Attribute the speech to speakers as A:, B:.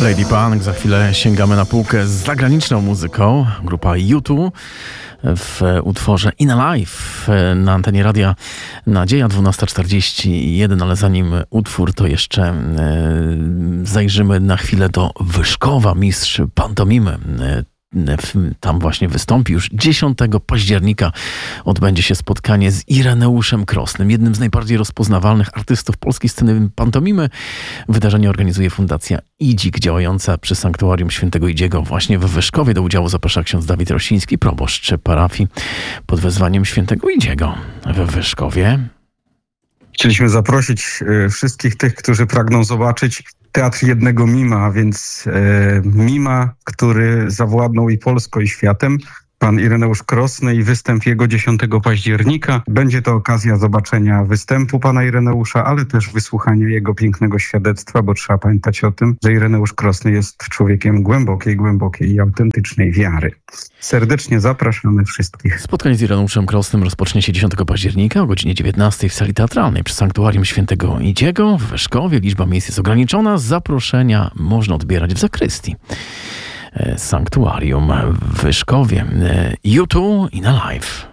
A: Lady Punk, za chwilę sięgamy na półkę z zagraniczną muzyką. Grupa U2 w utworze In Alive na antenie Radia Nadzieja 12:41, ale zanim utwór, to jeszcze zajrzymy na chwilę do Wyszkowa. Mistrz pantomimy tam właśnie wystąpi. Już 10 października odbędzie się spotkanie z Ireneuszem Krosnym, jednym z najbardziej rozpoznawalnych artystów polskiej sceny pantomimy. Wydarzenie organizuje Fundacja IDZIK, działająca przy Sanktuarium Świętego Idziego właśnie w Wyszkowie. Do udziału zaprasza ksiądz Dawid Rosiński, proboszcz parafii pod wezwaniem Świętego Idziego w Wyszkowie.
B: Chcieliśmy zaprosić wszystkich tych, którzy pragną zobaczyć teatr jednego mima, a więc mima, który zawładnął i Polską, i światem. Pan Ireneusz Krosny i występ jego 10 października. Będzie to okazja zobaczenia występu pana Ireneusza, ale też wysłuchania jego pięknego świadectwa, bo trzeba pamiętać o tym, że Ireneusz Krosny jest człowiekiem głębokiej i autentycznej wiary. Serdecznie zapraszamy wszystkich.
A: Spotkanie z Ireneuszem Krosnym rozpocznie się 10 października o godzinie 19 w sali teatralnej przy Sanktuarium Świętego Idziego w Wyszkowie. Liczba miejsc jest ograniczona. Zaproszenia można odbierać w zakrystii Sanktuarium w Wyszkowie. U2 In Alive.